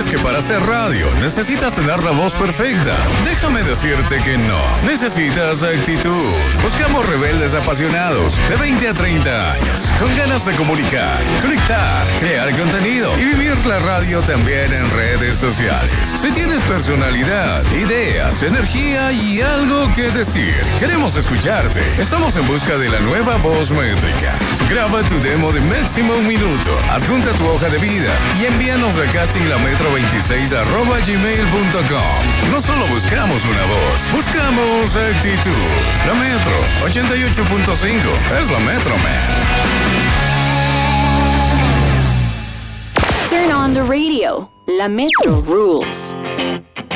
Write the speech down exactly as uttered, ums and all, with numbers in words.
que para hacer radio necesitas tener la voz perfecta? Déjame decirte que no. Necesitas actitud. Buscamos rebeldes apasionados de veinte a treinta años, con ganas de comunicar, conectar, crear contenido y vivir la radio también en redes sociales. Si tienes personalidad, ideas, energía y algo que decir, queremos escucharte. Estamos en busca de la nueva voz métrica. Graba tu demo de máximo un minuto, adjunta tu hoja de vida y envíanos a castinglametro veintiséis arroba gmail punto com. No solo buscamos una voz, buscamos actitud. La Metro ochenta y ocho punto cinco es la Metro, man. Turn on the radio. La Metro rules.